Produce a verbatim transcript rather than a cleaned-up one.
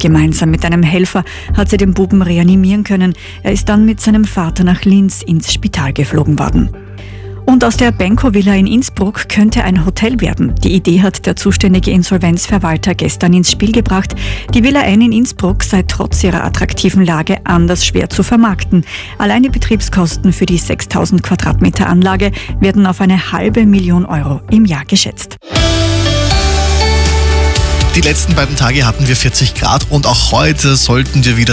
Gemeinsam mit einem Helfer hat sie den Buben reanimieren können. Er ist dann mit seinem Vater nach Linz ins Spital geflogen worden. Und aus der Benko-Villa in Innsbruck könnte ein Hotel werden. Die Idee hat der zuständige Insolvenzverwalter gestern ins Spiel gebracht. Die Villa N in Innsbruck sei trotz ihrer attraktiven Lage anders schwer zu vermarkten. Allein die Betriebskosten für die sechstausend Quadratmeter Anlage werden auf eine halbe Million Euro im Jahr geschätzt. Die letzten beiden Tage hatten wir vierzig Grad und auch heute sollten wir wieder